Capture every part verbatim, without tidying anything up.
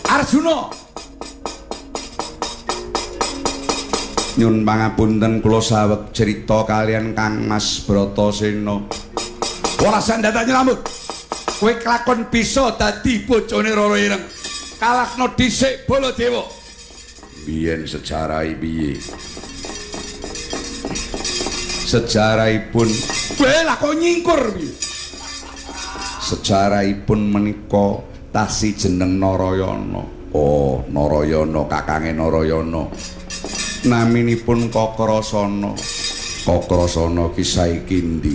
Arjuna. Nyun pangapunten kula saweg cerita kalian Kang Mas Bratasena. Ora sandata nylamut. Kowe kelakon bisa dadi bojone Rara Ireng. Kalakno dhisik Baladewa. Biyen sejarah piye? Sejarahipun kowe lah kok nyingkur piye? Sejarahipun menika tasih jeneng Narayana. Oh, Narayana kakange Narayana. Naminipun Kakrasana. Kakrasana ki saiki ndi?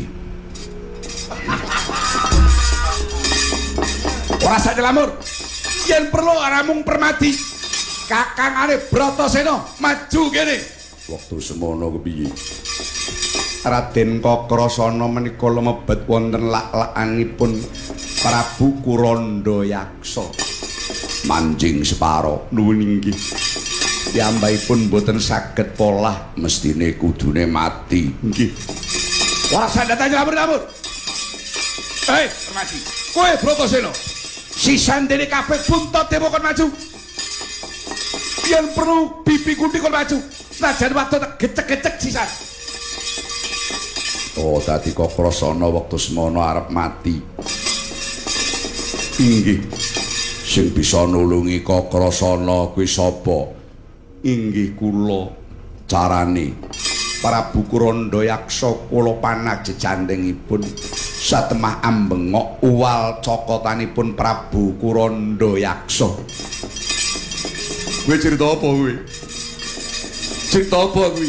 Ora sak lamur. Yen perlu aramung Permadi. Kakangane Bratasena maju kene. Wektu semono kepiye? Raden Kakrasana menika lumebet wonten lak-lakanipun Prabu Kurandayaksa. Manjing separo nuwun inggih. Piyambakipun boten saged polah mestine kudune mati. Nggih. Ora sandata nylamur-lamur. Hei, Permadi. Kowe Bratasena. Sisandene kabeh buntot dewa kon maju. Yen perlu bibi kunti kon maju. Senajan waktu tak gecek-gecek sisan. Oh, dadi Kakrasana wektu semono arep mati. Inggih. Sing bisa nulungi Kakrasana kuwi sapa? Inggih kula. Carane Prabu Kurandayaksa kula panah jejandhengipun satemah ambengok uwal cokotanipun Prabu Kurandayaksa. Kowe cerita apa kowe? Cerita apa kuwi?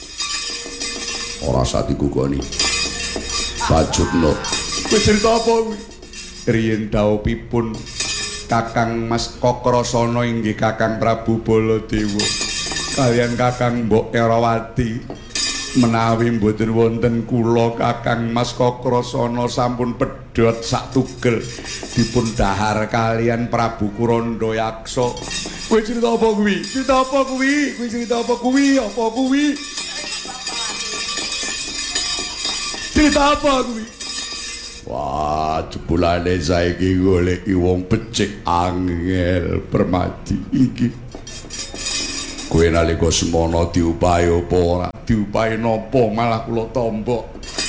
Ora usah digugoni. Bajutna. Kowe cerita apa kuwi? Riyen dawuhipun Kakang Mas Kakrasana inggih Kakang Prabu Baladewa kalian Kakang Mbok Erawati menawi mboten wonten kula Kakang Mas Kakrasana sampun pedhot sak tugel dipun dahar kalian Prabu Kurandayaksa. Kowe cerita apa kuwi? Cerita apa kuwi? Kowe cerita apa kuwi? Apa kuwi? Cerita apa kuwi? Wah, jebulane saiki goleki wong becik angel Permadi iki. Kowe nalika semono diupahi apa ora? Diupahi napa malah kula tombo.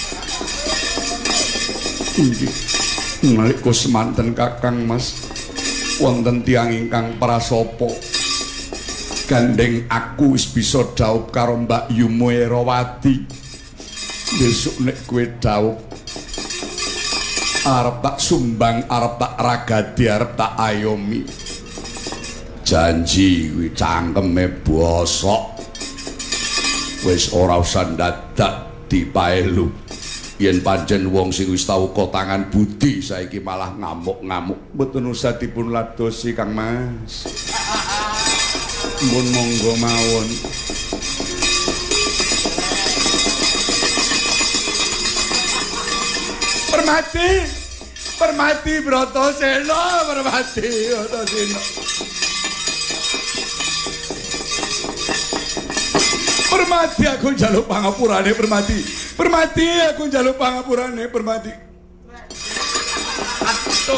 Iki nalika semanten Kakang Mas wonten tiyang ingkang prasapa gandeng aku wis bisa dhaup karo Mbak Yuma Erawati. Besok nek kowe dhaup arep tak sumbang, arep tak ragadi, arep tak ayomi. Janji kuwi cangkeme bosok. Wis ora usah dadak dipaelu. Yen pancen wong sing wis tau kotangan budi saiki malah ngamuk-ngamuk. Mboten usah dipun ladosi Kang Mas. Mun monggo mawon. Permadi, Permadi Bratasena, Permadi Bratasena. Permadi aku njaluk pangapurane Permadi. Permadi aku njaluk pangapurane Permadi. Aduh.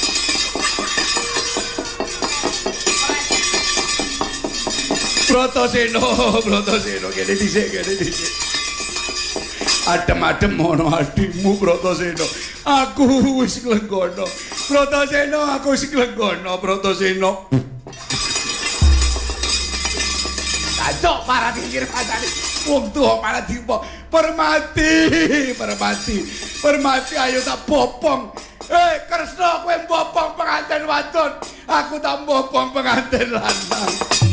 Bratasena, Bratasena kene dhisik, kene dhisik. Adem-adem mono adimu Bratasena. Aku wis klenggono. Bratasena aku wis klenggono Bratasena. Kacok para pikir padane. Wong tuwa malah diupo. Permadi, Permadi. Permadi ayo tak bopong. Eh, Kresna kowe bopong pengantin wadon. Aku tak bopong pengantin lanang.